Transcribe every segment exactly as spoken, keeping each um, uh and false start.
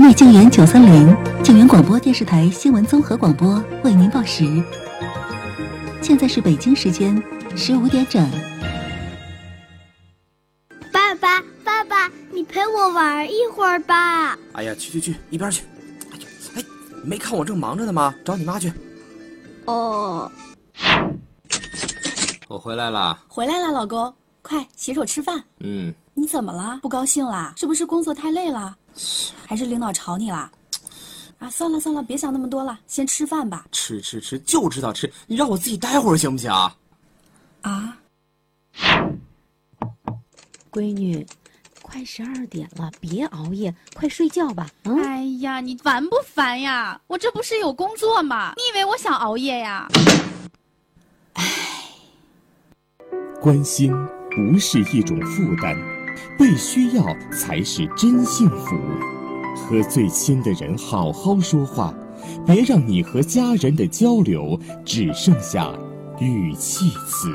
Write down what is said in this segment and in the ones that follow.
为静园九三零，静园广播电视台新闻综合广播为您报时。现在是北京时间十五点整。 爸爸，爸爸，你陪我玩一会儿吧。 哎呀，去去去，一边去！哎呦，哎，没看我正忙着呢吗？找你妈去。 哦。 我回来了。 回来了，老公，快洗手吃饭。 嗯。 你怎么了？不高兴啦？是不是工作太累了？还是领导吵你啦？啊，算了算了，别想那么多了，先吃饭吧。 吃吃吃，就知道吃，你让我自己待会儿行不行？ 啊。 闺女，快十二点了，别熬夜，快睡觉吧。嗯。 哎呀，你烦不烦呀？我这不是有工作吗？你以为我想熬夜呀？ 唉。 关心不是一种负担，被需要才是真幸福。和最亲的人好好说话，别让你和家人的交流只剩下语气词。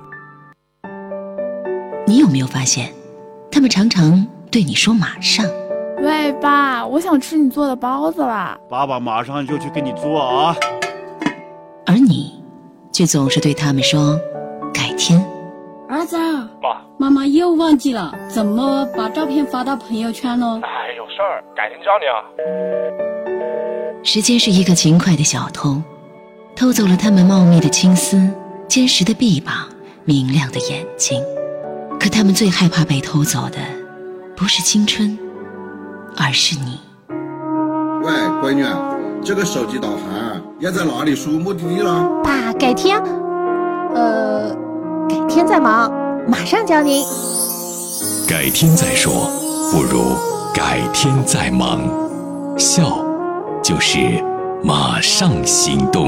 你有没有发现，他们常常对你说马上。 喂，爸，我想吃你做的包子啦。 爸爸马上就去给你做啊。 而你却总是对他们说改天。 儿子，爸，妈妈又忘记了怎么把照片发到朋友圈了。 哎，有事儿，改天教你啊。时间是一个勤快的小偷，偷走了他们茂密的青丝、坚实的臂膀、明亮的眼睛。可他们最害怕被偷走的，不是青春，而是你。 喂，闺女，这个手机导航要在哪里输目的地了？ 爸，改天，呃。改天再忙，马上教您。 改天再说，不如改天再忙。笑，就是马上行动。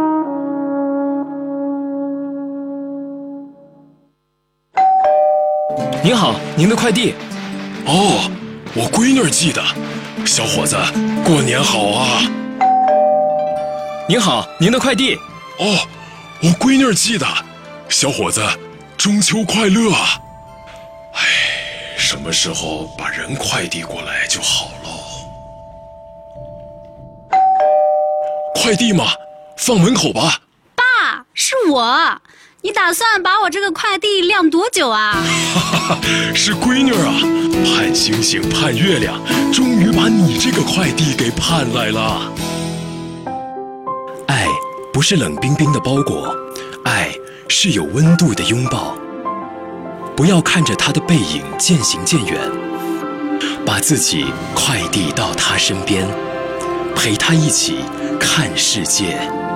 您好，您的快递。 哦，我闺女寄的。小伙子，过年好啊！ 您好，您的快递。 哦，我闺女寄的。小伙子，中秋快乐啊！哎，什么时候把人快递过来就好喽？快递嘛，放门口吧。 爸，是我。你打算把我这个快递晾多久啊？ 哈哈，是闺女啊，盼星星盼月亮，终于把你这个快递给盼来了。 爱不是冷冰冰的包裹，爱是有温度的拥抱。不要看着他的背影渐行渐远，把自己快递到他身边，陪他一起看世界。